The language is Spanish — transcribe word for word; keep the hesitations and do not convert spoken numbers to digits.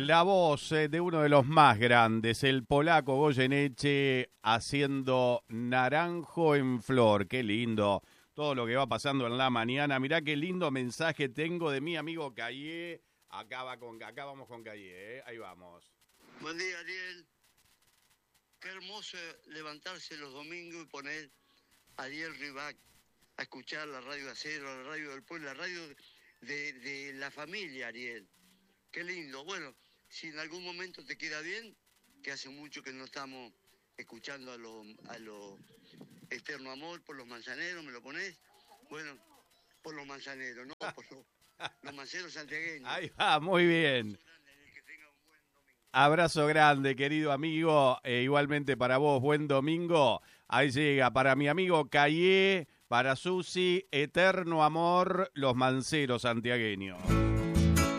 la voz eh, de uno de los más grandes, el polaco Goyeneche, haciendo Naranjo en Flor. Qué lindo todo lo que va pasando en la mañana. Mirá qué lindo mensaje tengo de mi amigo Calle. Acá, va con, acá vamos con Calle, ¿eh? Ahí vamos. Buen día, Ariel. Qué hermoso levantarse los domingos y poner a Ariel Ribac a escuchar la radio de Acero, la radio del pueblo, la radio de, de la familia, Ariel. Qué lindo. Bueno, si en algún momento te queda bien, que hace mucho que no estamos escuchando a los a lo Eterno Amor por los manzaneros, ¿me lo ponés? Bueno, por los manzaneros, no por los, los manceros santiagueños. Ahí va, muy bien. Abrazo grande, querido amigo. Eh, igualmente para vos, buen domingo. Ahí llega para mi amigo Calle, para Susi, Eterno Amor, los manceros santiagueños.